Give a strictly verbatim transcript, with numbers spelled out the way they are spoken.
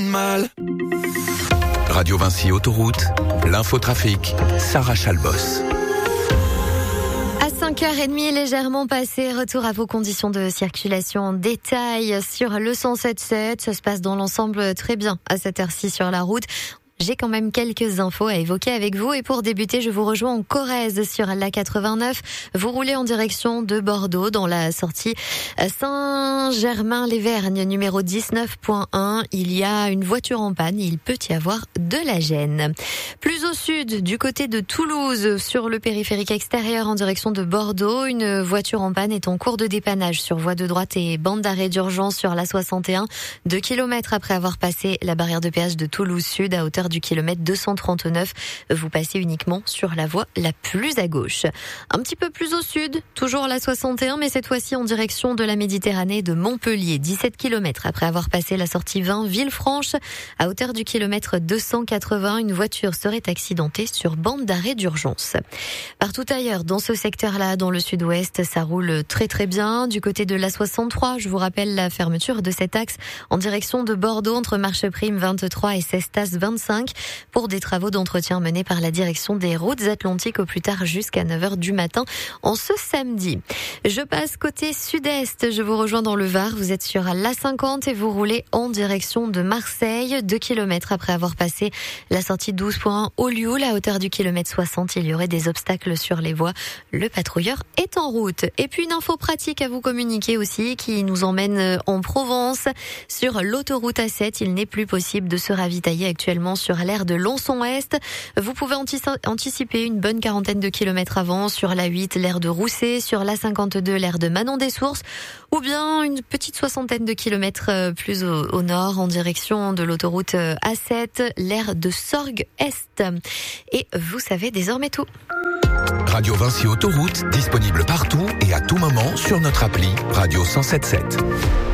Mal. Radio Vinci Autoroute, l'infotrafic, Sarah Chalbos. À cinq heures trente, légèrement passé, retour à vos conditions de circulation en détail sur le cent sept sept. Ça se passe dans l'ensemble très bien à cette heure-ci sur la route. J'ai quand même quelques infos à évoquer avec vous et pour débuter, je vous rejoins en Corrèze sur la quatre-vingt-neuf. Vous roulez en direction de Bordeaux dans la sortie Saint-Germain-les-Vergnes numéro dix-neuf point un. Il y a une voiture en panne, il peut y avoir de la gêne. Plus au sud, du côté de Toulouse, sur le périphérique extérieur en direction de Bordeaux, une voiture en panne est en cours de dépannage sur voie de droite et bande d'arrêt d'urgence sur la soixante et un. Deux kilomètres après avoir passé la barrière de péage de Toulouse Sud à hauteur du kilomètre deux cent trente-neuf, vous passez uniquement sur la voie la plus à gauche. Un petit peu plus au sud, toujours la soixante et un, mais cette fois-ci en direction de la Méditerranée de Montpellier, dix-sept kilomètres après avoir passé la sortie vingt Villefranche, à hauteur du kilomètre deux cent quatre-vingts, une voiture serait accidentée sur bande d'arrêt d'urgence. Partout ailleurs, dans ce secteur-là, dans le sud-ouest, ça roule très très bien. Du côté de la soixante-trois, je vous rappelle la fermeture de cet axe en direction de Bordeaux entre Marcheprime vingt-trois et Cestas vingt-cinq pour des travaux d'entretien menés par la direction des routes atlantiques au plus tard jusqu'à neuf heures du matin en ce samedi. Je passe côté sud-est, je vous rejoins dans le Var, vous êtes sur l'A cinquante et vous roulez en direction de Marseille, deux kilomètres après avoir passé la sortie douze point un au Lioul, à hauteur du kilomètre soixante, il y aurait des obstacles sur les voies. Le patrouilleur est en route. Et puis une info pratique à vous communiquer aussi qui nous emmène en Provence. Sur l'autoroute A sept, il n'est plus possible de se ravitailler actuellement sur l'aire de Lonson-Est. Vous pouvez anticiper une bonne quarantaine de kilomètres avant sur l'A huit, l'aire de Rousset, sur l'A cinquante-deux, l'aire de Manon-des-Sources, ou bien une petite soixantaine de kilomètres plus au, au nord en direction de l'autoroute A sept, l'aire de Sorgues-Est. Et vous savez désormais tout. Radio Vinci Autoroute, disponible partout et à tout moment sur notre appli Radio cent soixante-dix-sept.